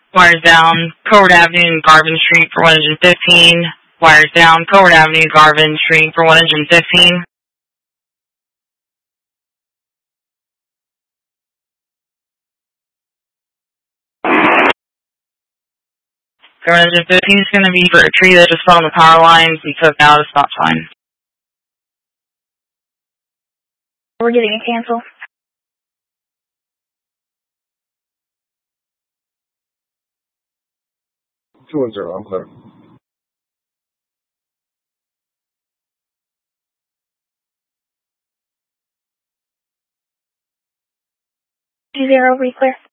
Wires down, Covert Avenue and Garvin Street for 115. Wires down, Covert Avenue, Garvin Street for 115. For 115 is going to be for a tree that just fell on the power lines and took out a stop sign. We're getting a cancel. 210, I'm clear. 20, we clear.